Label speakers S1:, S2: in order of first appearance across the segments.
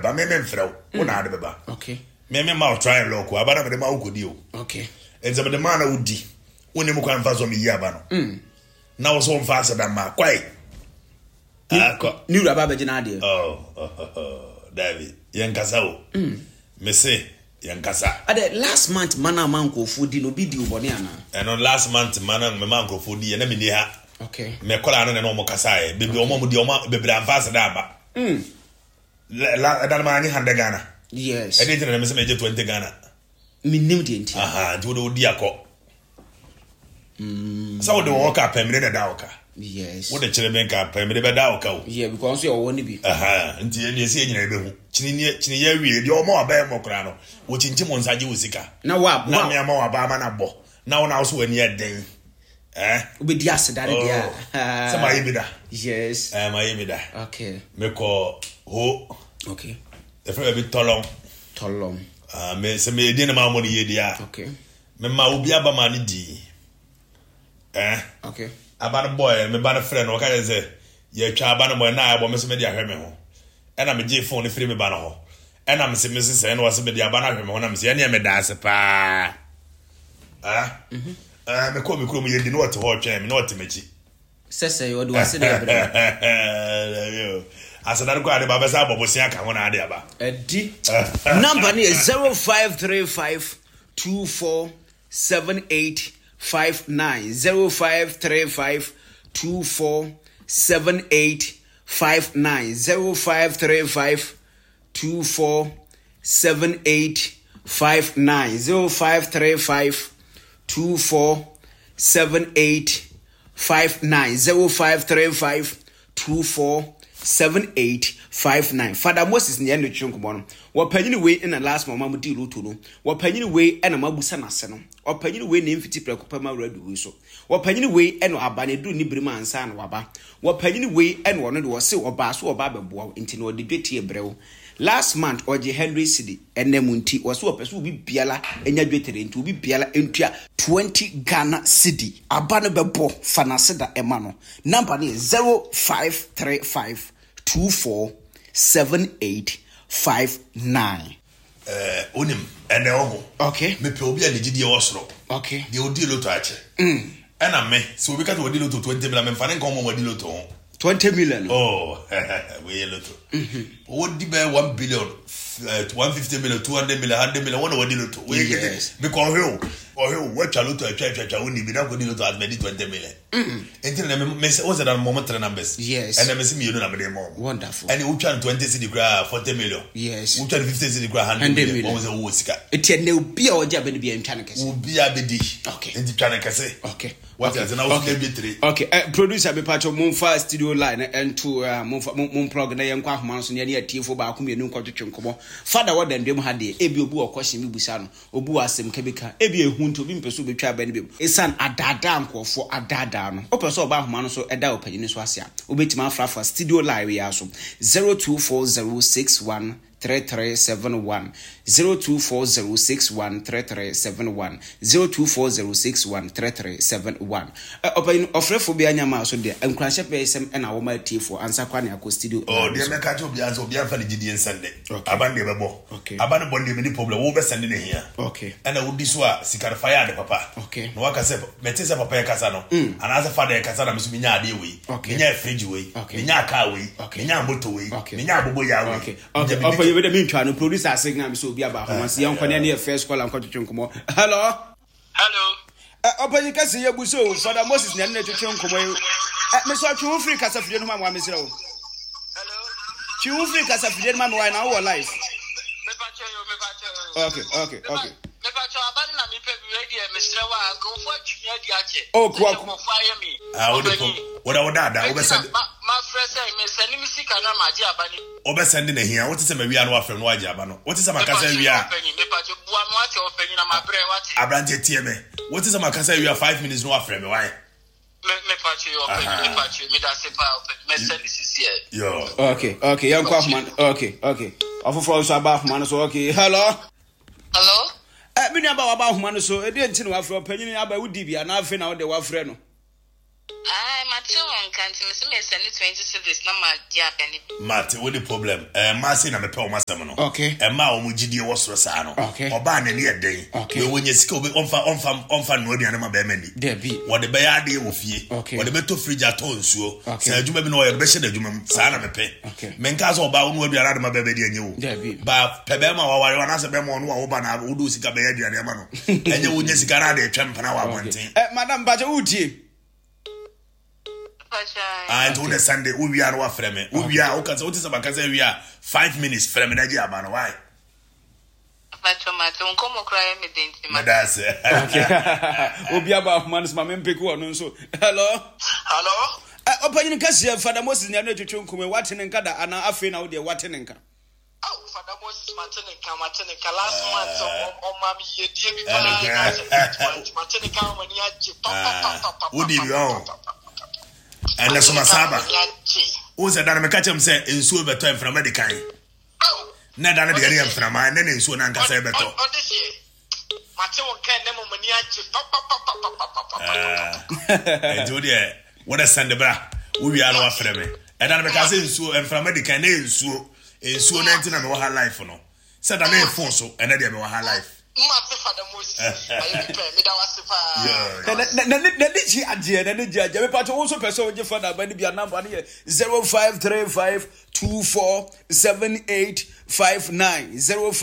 S1: ba me mfrɛ wo na ade beba
S2: okay
S1: me ma try lock aba na me ma wo kodi o
S2: okay
S1: enza me ma na wodi woni mu kwa mfa so me yi aba no na wo so mfa asada ma kwai
S2: ni ura ba begina ade
S1: David yankasa o me say yankasa
S2: ade last month mana man ko fudi no bi di ubone ana
S1: and last month mana me man ko fudi na me ni ha
S2: okay
S1: me kola no mo kasa e bebi o mo di o ma bebi amfa asada aba la dan ma ni hande Ghana
S2: yes
S1: e dey na me say me je 20 Ghana
S2: minim de nti
S1: nti wo di akọ so wo work up me dey da oka
S2: yes
S1: wo dey chere me ka me dey be da oka o
S2: yeah because you won bi
S1: nti e na se nyina ebe hu chini ya wie di o ma aba mo kra no wo chinchi mo nsaje wo sika
S2: na wa
S1: na me ama wa ba ma na bo na wo na so ani eden
S2: obedi aseda de dia
S1: se ma yebida
S2: yes
S1: ma yebida
S2: okay
S1: me ko ho
S2: okay
S1: the friend be tolong me se me edi na ma mo ni ye dia
S2: okay
S1: me ma obi aba ma ni di
S2: okay
S1: aba no boy me ba no friend no ka say ye twa aba no boy na abo me se me di ahwe me ho ena me je phone free me ba no ho ena me se me se no was me di aba na ahwe me ho na me se ene me da se pa me ko me kuro me ye di no what ho twa me no what me chi
S2: sese yo do wase de abre
S1: asada ko ade ba be sa bobo sia ka ho na ade aba
S2: edi number ni 0535 247859 0535 247859 0535 247859 0535 247859 0535 247859 Father Moses ni eno chunko no wapanyini we in the last mama mu di luto no wapanyini we ena mabusa na se no wapanyini we ne mfiti prekopa ma wradu we so wapanyini we eno abane du ni brima ansa na waba wapanyini we eno wono de wose oba so oba beboa nti no de dweti ebrewo last month oje Henry City enemu nti wose opeso bi biala enya dwetere nti obi biala entua 20 Ghana cedi abane bebo fanaseda ema no number ni 0535 247859
S1: onim ene ogo
S2: okay
S1: me pe obi ani gidi e wosoro
S2: okay
S1: de odi loto ache ena me so obi ka to odi loto 20 million me mfa nko mo odi loto
S2: 20 million
S1: we loto odi be 1 billion 150 million 200 million 100 million one odi loto we
S2: yes
S1: because what chaluto acha uni bi na ko di loto at me di 20 million until na me was that moment three numbers
S2: yes
S1: and me see me you know na me more
S2: wonderful
S1: and you try 20 cedi gra 40 million
S2: yes
S1: you try 50 cedi gra 100 million what was the sika
S2: etienne obi a oja be bi ntwa kese
S1: obi abedi
S2: okay
S1: enti twa kese
S2: okay
S1: what is now okay be
S2: okay producer be patcho mumfa studio line and to mum plug na yenkwa ahoma so ne atiefo ba akom yenu nkotwetwe nkomo father wadan dem ha de ebi obu okwahye mi busa no obu asem kabeka ebi ehunto bi mpeso betwa ba ne be esan adada nkofo adada no opeso oba ahoma no so eda opanyini so ase a obetima afrafa studio line we aso 0240613371 0240613371 0240613371 open ofrefo bi anyama so de enkurahye pesem na wo ma tiefo ansa kwa na akọ studio
S1: de me ka cho bi ansa obi anfa le gidi ensande aban de bebo aban bo de me di problem wo be sende ne hia
S2: okay
S1: ana wo di so a sikar fire de papa
S2: okay
S1: no waka se metese papa e kasa no ana fa de kasa na me so mi nya ade we mi nya fridge we mi nya car we mi nya motor we mi nya abobo ya we
S2: okay open you be me ntwa no producer signal me so obi aba ho se yan kwane na first call an kwatwetwe nkomo hello open you can see you so Father Moses na twetwe nkomo me so atwe free kasa fide no ma me sira o
S3: hello
S2: twe free kasa fide no ma me why na wo live
S3: me pacho
S2: okay
S3: me pacho abani na mi pe bi ready me sira wa go fo atwe adi ache
S2: oh kwa
S3: mo fire me
S1: what da wo be send
S3: ma fresh me send me sika na ma je abani
S1: wo be send na hia what is me wi anu afem no aje aba no what is ma kasa wi a
S3: me pacho bua no ate openyi na ma bre wate
S1: abrante tie me what is ma kasa wi a 5 minutes no afem me why
S3: me pacho openyi me pacho me da se pa openyi me send this here
S1: yo
S2: okay yan kwa man okay ofofo so aba ahoma so okay hello me ni aba aba ahoma so e de ntino wafre opanyini aba wudi bia na afi na wo de wafre no
S3: ai mate on can't miss me send 20 cities number Japan.
S1: Mate, what the problem? Marcy na me pe o masem no.
S2: Okay.
S1: Ma o mu gidie wo soro sa no.
S2: Okay.
S1: Oba na ne den.
S2: Okay.
S1: We wonye sika obi onfa no aduane ma be mani.
S2: There be.
S1: Wo de be ya de wo fie.
S2: Okay.
S1: Wo de beto fridge ato nsuo.
S2: Okay.
S1: Sa adwuma bi no wo be hye da adwuma mu. Sa na me pe.
S2: Okay.
S1: Menka so oba no aduane de ma be di anye wo.
S2: There be.
S1: Ba pebe ma wa ware wana se be mo no wo ba na wo do sika be ya aduane ma no. Enye wo nya sika na de twempana wa bonten.
S2: Madam Baje utie.
S1: And on the Sunday, we are what frame. We are okay. So what is about? Because we are 5 minutes frame. Naji abano why?
S3: But tomato come cry me denti.
S1: Madase.
S2: Okay. Obi aba man ma me mpeku ono so. Hello.
S3: Hello.
S2: Opanyin kase Father Moses nya no twetwe nkume wate ne nkada ana afi na wo de wate ne nka.
S3: Oh, Father Moses Martin last month on mommy ye die bi Martin kan mani aje papa.
S1: Wo di yo. And so masaba. O se dana me catch him say ensuo beto en frama de kan. Na dana de area frama na ensuo na nkasa beto.
S3: O this year. Martin won kan dem mani aje
S1: Eh do there. What a send bra. We are no frame. And dana me ka say ensuo en frama de kan na ensuo na ntina me wo ha life no. Said that na phone so and na de me wo ha life.
S3: Father Moses. Me da wasifa.
S2: Na liji aje me pato wo so pese oje Father ba ni bia number na 0535247859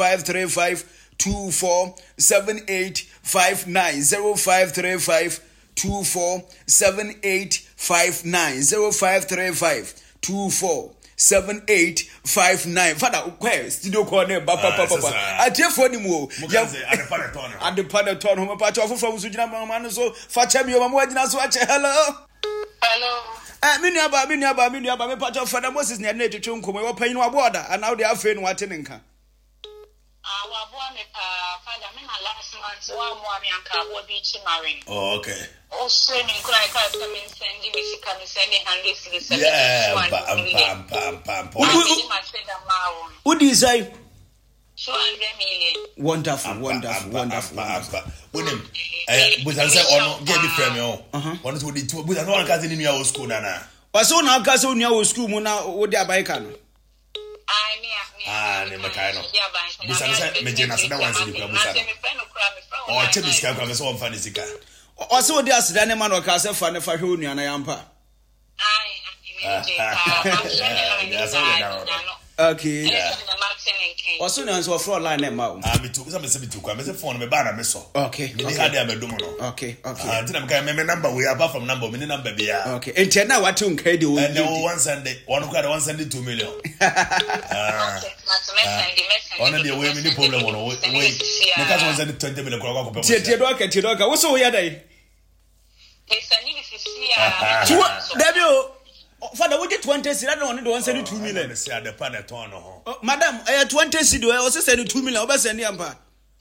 S2: 0535247859 0535247859 Father where studio call name papa atiefo ni mu
S1: ya
S2: ade paneton ho pa cho fofo so gina mama no so fa cha mi o mama gina so ache hello minu aba me pa cho Father Moses ne na etwetwe nkomo wo panyin wa boda and now they afa no wate ne nka
S3: wa bo me pa Father me na last month wa mo ami anka bo bi chi marine.
S1: Oh okay.
S3: O so ni kula ka come send me sika me send 100
S1: yeah pam
S2: what do you say
S3: 200 million.
S2: Wonderful.
S1: When but I say ono get the frame yo. One to the two but I don't can in your school na.
S2: Waso na aka so nya wo school mu na wo de abaika no.
S1: Ne mekai no. Busa say me jena sada wan sidi kwa busa. O che biska kwa me so won sika.
S2: Waso wo de asida ne ma no ka se fa ne fa hwe onua na yampa. Okay. Waso na so for line ma o.
S1: Me too me say kwa me say phone me ba na me so.
S2: Okay.
S1: Me had am do no.
S2: Okay.
S1: Until I'm kind me number we apart from number me number be ya.
S2: Okay. Enti na wate unkai de o.
S1: And one Sunday one kwada 172 million. One day we me problem on we because 120 million kwa kwa.
S2: Tie do ka wo so ya dai. Debio Father, we get 20 cedi. I don't want to send 2 million.
S1: Me say the pan ton no.
S2: Madam, 20 cedi. I was send 2 million. Oba send yampa.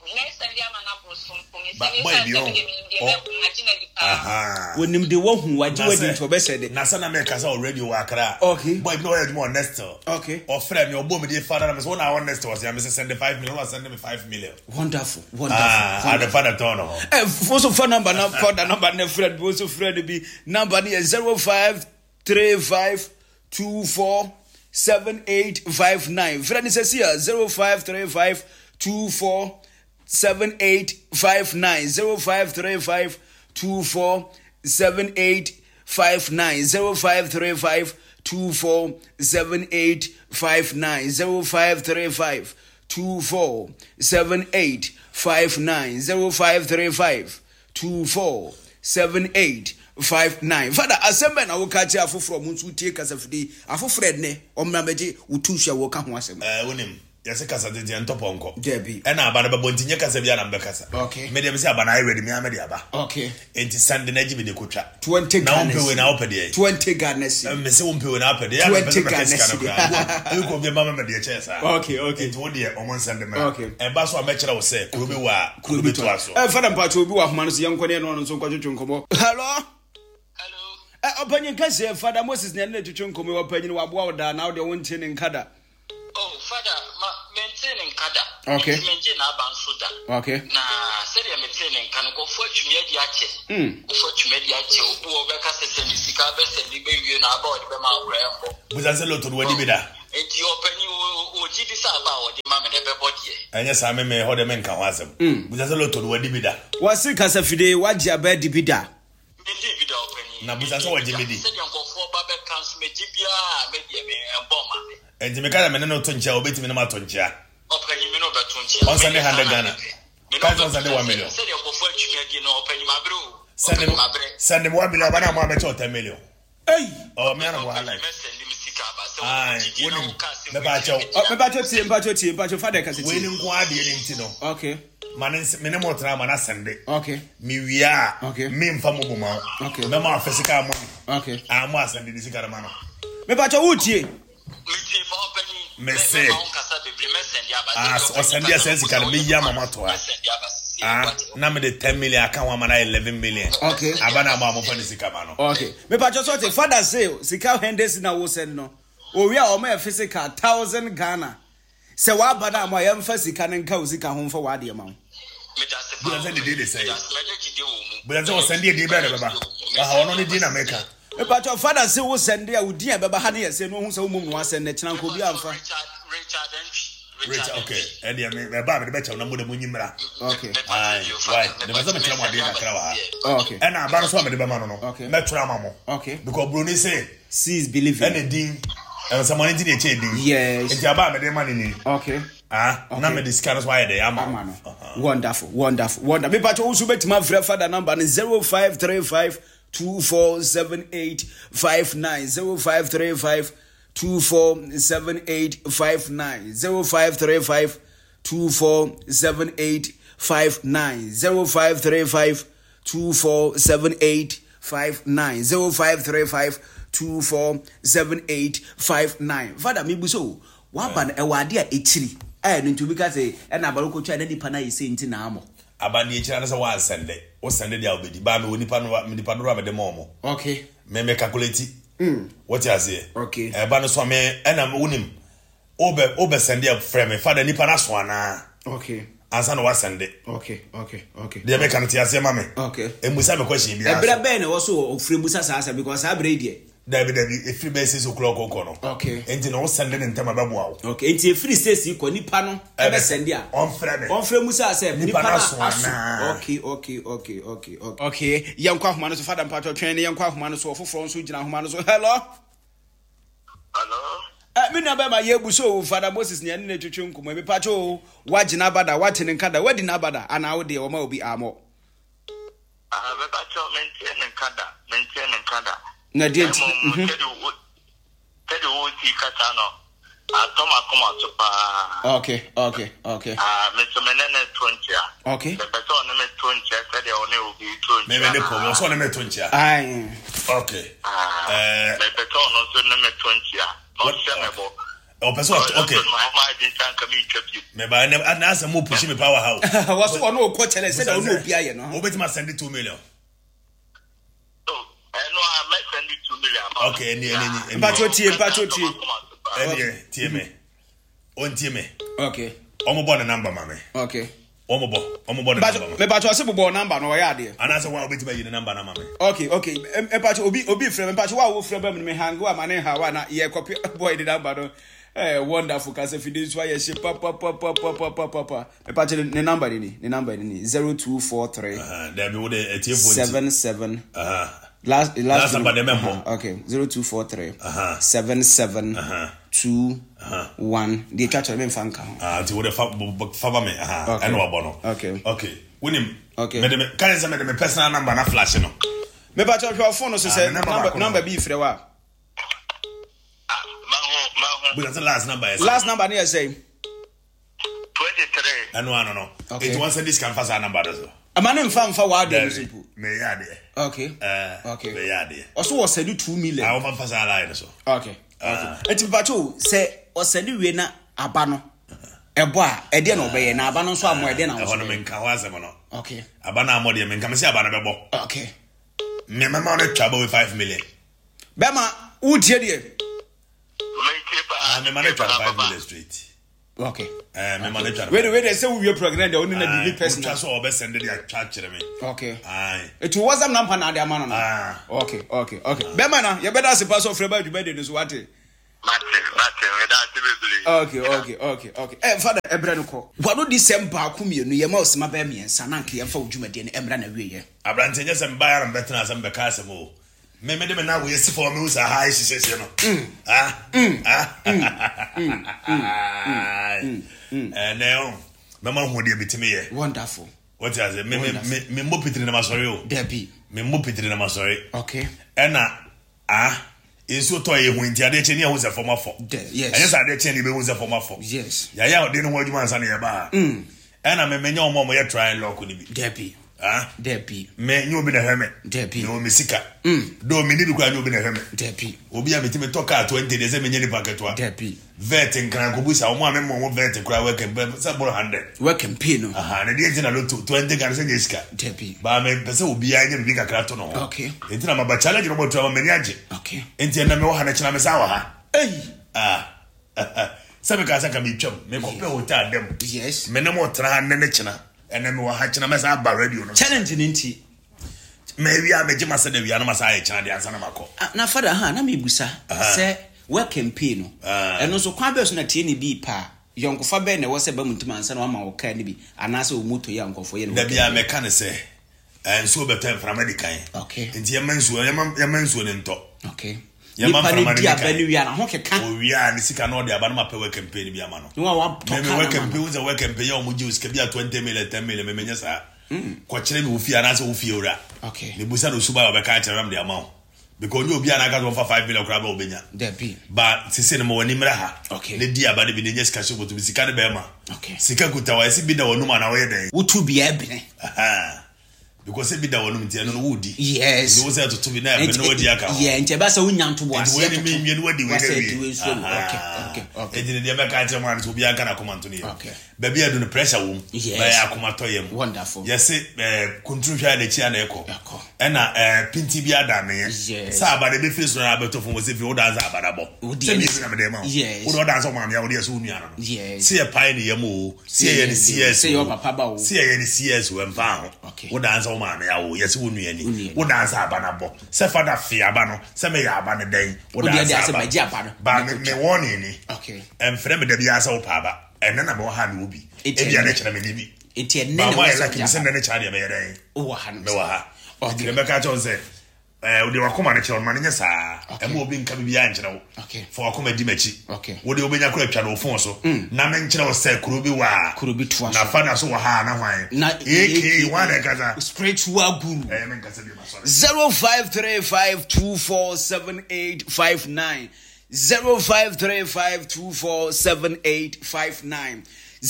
S2: When him the one who was doing to be said.
S1: Nasana make us already work.
S2: Okay.
S1: Boy, no you more next.
S2: Okay.
S1: Or friend your bomb the father was 1 hour next was I send 5 million or send me 5 million.
S2: Wonderful.
S1: The father ton no.
S2: Also phone number now for the number ne friend also friend be number 0535247859. Friend says here 0535247859 0535247859 0535247859 0535247859 Father asembe na wo ka chi afoforo mu nsu tie kasafidi afofred ne omrameje utusha wo ka ho asem
S1: wonim yase kasa de ntoponko
S2: debi
S1: ena aba na babontinye kasa bia na mbekasa
S2: okay
S1: me dem se aba na ready me amede aba
S2: okay
S1: enti sande na jibe de kotwa
S2: 20
S1: na umpewe na opede
S2: 20 Ghana
S1: me se umpewe na opede
S2: ya 20 Ghana
S1: e ko bia mama me de chesa
S2: okay
S1: enti wo de omon sande me
S2: okay
S1: e ba so amekira wo se kurobe wa kurobe to aso
S2: Father mpacho obi wa homa no so yankone no nso kwatwetwe nkomo hello opanyin kase Father Moses ne na twetwe nkomo wa panyin wa boa da na wo de wonte ne nkada
S3: oh Father maintaining kada.
S2: Okay.
S3: Maintain aban soda.
S2: Okay.
S3: Na said you maintaining can go for chumedi ache. For chumedi ache obu obeka se sika be se libe wie na about be ma brembo.
S1: Buza se loto wadi bida.
S3: Enti openi o gidi sa ba o di ma me be body e.
S1: Anya sa me ho de men kan wasem. Buza se loto wadi bida.
S2: Wasi kasa fide waji abedi bida.
S3: Medi bida openi.
S1: Na buza se waji medi.
S3: Said you go for babe council meji bia media me emboma.
S1: Enti me kala me no to nchia obetimi na ma to nchia.
S3: Openi me no beto nchia.
S1: On send 100 Ghana. Can't on send 1 million.
S3: Said you go for chumedi no openi ma bro.
S1: Send him 1 million bana mo abeto 10 million.
S2: Hey.
S1: Oh me na mo like. Me
S2: ba cho father kasa
S1: we ni nko ade ni ntino.
S2: Okay.
S1: Man me ne mo tra mana sende.
S2: Okay.
S1: Mi wia.
S2: Okay.
S1: Me mfa mo boma.
S2: Okay.
S1: Me ma physical money.
S2: Okay.
S1: Mo asende ni sika ma no.
S2: Me ba cho wutie.
S1: Me say. O sende sense ka me ya mama to a. Na me de 10 million aka wa mana 11 million.
S2: Okay.
S1: Abana ma mo fa ni sika ma no.
S2: Okay. Me ba cho so te father say sika hendes na wo send no. O wi a o ma physical 1000 Ghana. Se wa bana ma yam fa sika nka o sika ho fa wa de ma.
S1: Buza send the say. Buza o send the be be ba. Ha ono ni di na meka.
S2: Me ba cho father say wo send dia wo di a be ba ha na ye say no hu say wo mum no send na kina ko bi amfa.
S1: Richard, okay. Eddie, me ba me be cha na mo de mo nyimra.
S2: Okay.
S1: Ai, why? The be me tell mo de na kra
S2: wa. Okay.
S1: And na ba so me de be ma no.
S2: Okay.
S1: Me tura ma mo.
S2: Okay.
S1: Because Bruni say,
S2: see is believing.
S1: And din and someone did e din.
S2: Yes.
S1: Enti aba me de ma ni.
S2: Okay.
S1: Na me discuss why dey am.
S2: Wonderful. Me ba cho usu betima frɛ father number 0535 247859 0535 247859 0535 247859 0535 247859 0535 247859 Father me buso wa ban e wade a echiri no ntubi ka say e na baroko twa na nipa na yese nti na amo
S1: abani echira na say wa sende o sende dia obedi ba me onipa no me nipa no ra me de momo.
S2: Okay.
S1: Me calculate. What you say?
S2: Okay.
S1: Ba no so me na unim obe send dia frame father nipa na so ana.
S2: Okay.
S1: Ansa no wa send.
S2: Okay.
S1: Dia me kan tia se ma me.
S2: Okay.
S1: Emusa me question bi.
S2: Ebra ben wo so ofre musa sa because abra die.
S1: David if free base is o'clock no.
S2: Okay.
S1: Enti no send in ntama ba boa.
S2: Okay. Enti free state ko nipa no e be send dia.
S1: On frame
S2: musa sa nipa na aso. Okay. Yankwa ahoma no so father mpato twen ne yankwa ahoma no so ofoforo so gina ahoma no so. Hello. Me na ba ma yebu so Father Moses ne ne twetwe nkomo me pacho wagina abada watene nkada wadi na abada ana wo de o ma obi amo.
S3: Be pacho maintain nkada.
S2: Na dia nti
S3: tedi wo ti kata no atoma koma to pa.
S2: Okay.
S3: Me so me ne 20 a.
S2: Okay.
S3: The person ne me 20 said they only will be 20.
S1: Me ne ko so ne me 20 a.
S2: Ai.
S1: Okay.
S3: The person no so ne me 20 a. No shamebo.
S1: O person okay. Me ba na asa mo push me power house.
S2: Was one no ko chele said no obi aye no.
S1: Obetima send 2 million. Okay, any.
S2: Pacho tie.
S1: Tie me. On tie me.
S2: Okay.
S1: Omo born number mama.
S2: Okay.
S1: Omo born number.
S2: Me pacho ase bo number no ya de.
S1: Ana say wa obetima yi number na mama.
S2: Okay. Me pacho obi frame me pacho wa wo frame ba me hang wa mane ha wa na ye copy boy the number no. Wonderful cause if you do so yes papa. Me pacho the number ni 0243.
S1: There be with the telephone
S2: 77. Last
S1: number the member.
S2: Okay, 0243 77 21. The church me fanka.
S1: Ti wo de fa me. And wa bono.
S2: Okay.
S1: Winim.
S2: Okay.
S1: Me can say me personal number na flash no.
S2: Me ba church your phone so say number be free wa.
S1: But the last number is
S2: last number near say
S3: 23.
S1: No.
S2: Okay.
S1: It wants this can pass our number also.
S2: Amane mfa wa de simple.
S1: Me yade.
S2: Okay.
S1: Me yade.
S2: Also was send 2 million.
S1: I want pass our line so.
S2: Okay. Eti pacho say o send we na aba no. Ebo a e de na obeye na aba no so amo e de na wo.
S1: E hono me nka wa asem no.
S2: Okay.
S1: Aba na amo de me nka me say aba na bebo.
S2: Okay.
S1: Me mama no trouble with 5 million.
S2: Bema wo tie de.
S1: Me man trouble 5 million straight.
S2: Okay.
S1: Me man twa.
S2: Wait, say we program the only na the person.
S1: Just so obe send the chat kire me.
S2: Okay.
S1: Aye.
S2: It was am number na the man no. Okay. Be man na, you better say pass off Freba you better so what? Okay. Father Ebra no ko. Wado December akumienu ye ma osema ba miensa na nke ye fa odwumade ne emra na wiye.
S1: Abrante je sem bayar mbetena sem beka asem o. Me de me na wo yesi for me usa high sisi no. Now me man ho de bitimi ye.
S2: Wonderful.
S1: What is it? Me mo pitiri na masori o.
S2: Debi.
S1: Me mo pitiri na masori.
S2: Okay.
S1: Ena Inso to ye hu ntia de che ne hu se former for.
S2: Yes.
S1: Anya sa de che ne be hu se former for.
S2: Yes.
S1: Ya de no wadwuma ansa na ye ba. Ena me menya omo mo ye try lock ni bi.
S2: Debi. Debi.
S1: Me nyu obi na heme.
S2: Debi.
S1: No me sika. Do me ni bi kwa nyu obi na heme.
S2: Debi.
S1: Obi a betime to car 20 de ze me nyeni packet wa.
S2: Debi.
S1: Vet nkran ko busa omo ame mo vet kra work and say 100.
S2: Work and pay no.
S1: Na de enti na lo 20 kan se nyesika.
S2: Debi.
S1: Ba me pese obi a nya bi kakra to no.
S2: Okay.
S1: Enti na ma challenge no mo to ma ni age.
S2: Okay.
S1: Enti na me wo ha na china me sa wa ha.
S2: Hey.
S1: Sabe ka saka mi twam me ko pe hotel dem.
S2: Yes.
S1: Me na mo tra ne ne china. Ene me wo ha china me sa ba radio no.
S2: Challenge ninti.
S1: Me wi a me jima se de wi na ma sa ye china de ansa na mako.
S2: Na father na me busa say work and pay no. Eno so kwa be so na tie ni bi pa. Yonkofa be na wo se ba muntuma ansa na ma wo ka ni bi. Anase o moto ya nkofo ye no.
S1: Da bia me ka ne se enso betem from medical.
S2: Okay.
S1: Nti ya mansuo ne nto.
S2: Okay.
S1: Ya man from medical.
S2: Ba ni wi na ho keka.
S1: O wi a ni sika no de aba na ma pe work and pay ni bia ma no.
S2: No wa
S1: me work and pay uza work and pay ya o mu jius ke bia 20 million 10 million me menya sa. Kwa kire mi ofia na se ofia ora.
S2: Okay.
S1: Ne busa no suba o be ka kire ram de amount. Because you obi anaka do for 5 million crab obenya.
S2: Debi.
S1: But sisi ne mo wani mra ha.
S2: Okay.
S1: Ne di aba de bi ne nyesika so botu sika ne be ma.
S2: Okay.
S1: Sika kuta wa esi bi da wonu ma na wo ye den.
S2: Wotu bi ebene.
S1: Because bi da wonu mti no wudi.
S2: Yes.
S1: Ne wo se to bi na be no wadi aka.
S2: Yeah, nche ba sa wonya nto bo ase.
S1: We ni mi no wadi we
S2: we. Okay.
S1: Edi ne be ka tell man to bi aka na komanto ne.
S2: Okay.
S1: Ba bi adu no pressure wo. Ba ya komato yem.
S2: Wonderful.
S1: Yes, kuntu hwa na chi ana eko. Ena pinti bi ada me. Sa aba de be face no abeto fo se fi wo da za aba da bo. Se bi na me dem ma. Wo da so ma me ya wo de so nua no.
S2: Yes.
S1: Se e pai ne yem o. Se ye ne CS.
S2: Se yo papa ba o.
S1: Se ye ne CS we mfa ho. Wo da so ma me ya wo. Yes wo nua ni. Wo da za aba na bo. Se father fi aba no. Se me ya aba ne den. Wo da za aba. Ba me warning ni.
S2: Okay.
S1: Frɛ me da bi asa wo pa aba. Ene na me wo ha ne obi. E bia ne kyerɛ me ni bi.
S2: Enti ene
S1: na wo like me send ne kyerɛ me yɛden.
S2: Wo ha no.
S1: Me wo ha. Okay. Me ka kyerɛ sɛ wo de wakoma ne kyerɛ ma ne nya saa. Ema obi nka bi bia nkyerɛ wo.
S2: Okay.
S1: For wakoma di machi.
S2: Okay.
S1: Wo de obenya kora twa no phone so. Na me nkyerɛ wo sɛ kuro bi wa.
S2: Kuro bi toa so.
S1: Na fa na so wo ha na hwan.
S2: Na
S1: one kaza.
S2: Spiritual guru.
S1: Me nkasa bi ma sorry.
S2: 0535247859 0535247859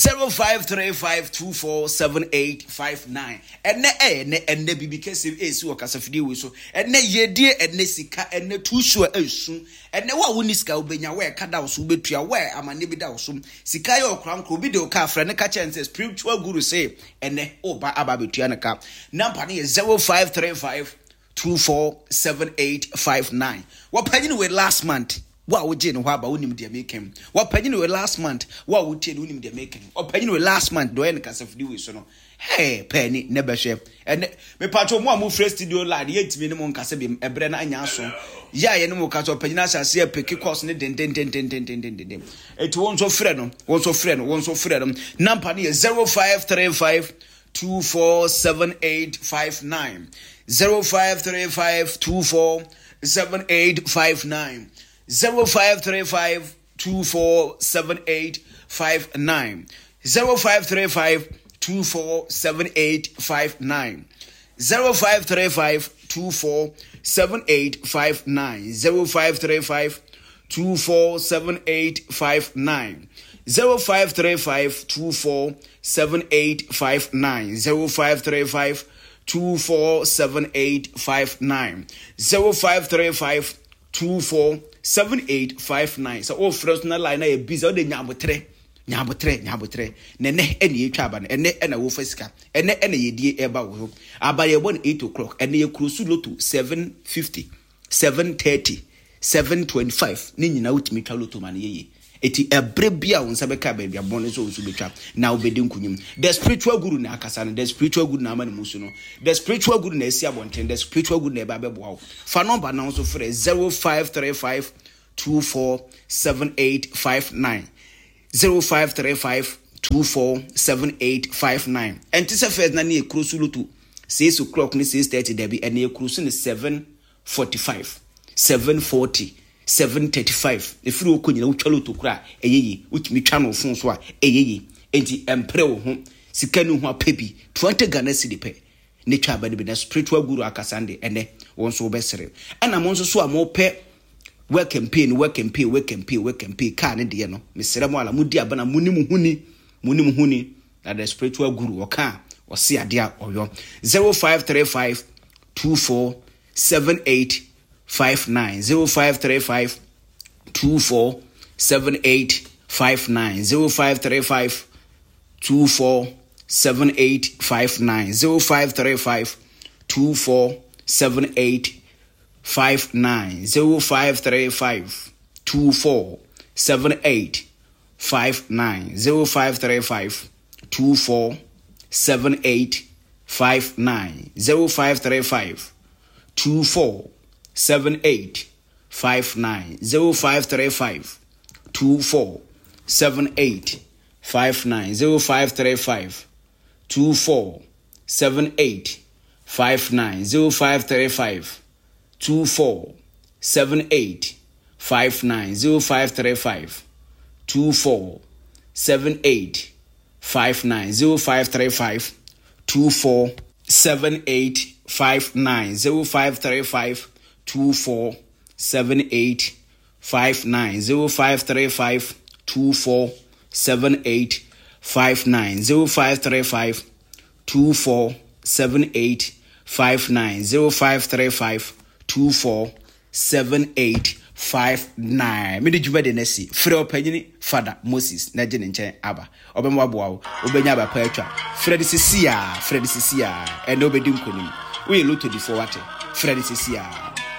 S2: 0535247859 ene bibi kese esi wakasafidi we so ene yedie ene sika ene tushu esu ene wa woni sika obenya we kada so betua we amane bi da so sika ye okranko bi de o ka fra ne ka chance spiritual guru say ene oba aba betua ne ka number ne 0535247859 wapanyini we last month wa woje no haba wonim de making wapanyini we last month wa wotie no wonim de making wapanyini we last month do en kasafidi we so no hey penny never share and me patcho mo amu fresh studio line yetimi ne mo nkase bi ebre na anya so ya ye ne mo kaso panyina asase e peki course ne den eti won so frɛ no number ne 0535247859 0535247859 0535247859 0535247859 0535247859 0535247859 0535247859 0535247859 0535247859 so all friends na line na e busy o de nyabotre nene ene etwa aba ene na wo fasika ene yedie eba wo aba ye bon 8 o'clock ene ye cruise loto 750 730 725 ni nyina utimi twa loto man ye eti ebre bia won sabeka ba bia bone so so betwa na obedi nkunyum the spiritual guru na akasa no the spiritual guru na amane musu no the spiritual guru na esi abonten the spiritual guru na eba bebo fa number na so frɛ 0535 247859 0535 247859 enti se first na ne ekuro sulutu 6 o'clock ni 6:30 debi ene ekuro su ni 7:45 7:40 7:35 efiri okonyina utwalo to kura eyeye utimi twa no fon so a eyeye enti empre wo ho sika no ho apebi 20 Ghana cedi pe ne twa ba de na spiritual guru akasande ene won so obesere ana mo nso so a mo pe work campaign ka ne de no mesere mo ala mudi abana munim huni that the spiritual guru oka osi ade a oyo 0535 247859 0535 247859 0535 247859 0535 247859 0535 247859 0535 247859 0535 247859 0535 247859 0535 247859 0535 247859 0535 247859 0535 247859 0535 247859 0535 247859 0535 247859 0535 247859 me de juba de nesi frɛ opanyini Father Moses na gye ne nkyɛn aba obɛmo aboa wo obɛnya aba pa atwa frɛ de sisia ene obedi nkonim wo ye loto di for wate frɛ de sisia